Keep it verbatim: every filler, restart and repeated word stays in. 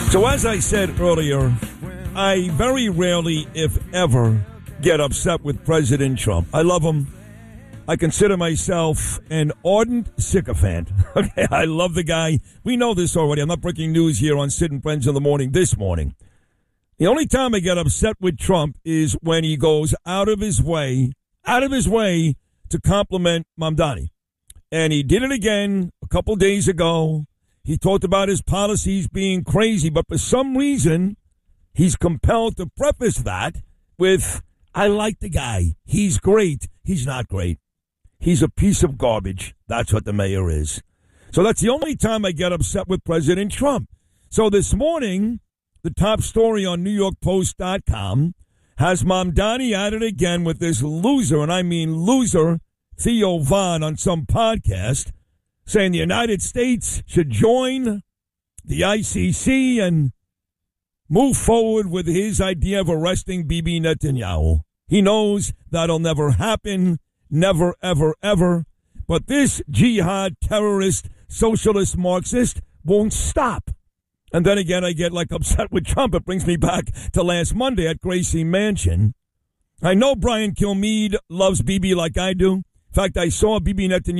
So as I said earlier, I very rarely, if ever, get upset with President Trump. I love him. I consider myself an ardent sycophant. Okay, I love the guy. We know this already. I'm not breaking news here on Sid and Friends in the Morning this morning. The only time I get upset with Trump is when he goes out of his way, out of his way to compliment Mamdani. And he did it again a couple days ago. He talked about his policies being crazy, but for some reason, he's compelled to preface that with, I like the guy. He's great. He's not great. He's a piece of garbage. That's what the mayor is. So that's the only time I get upset with President Trump. So this morning, the top story on New York Post dot com has Mamdani at it again with this loser, and I mean loser, Theo Von, on some podcast, saying the United States should join the I C C and move forward with his idea of arresting Bibi Netanyahu. He knows that'll never happen, never, ever, ever. But this jihad terrorist, socialist Marxist won't stop. And then again, I get like upset with Trump. It brings me back to last Monday at Gracie Mansion. I know Brian Kilmeade loves Bibi like I do. In fact, I saw Bibi Netanyahu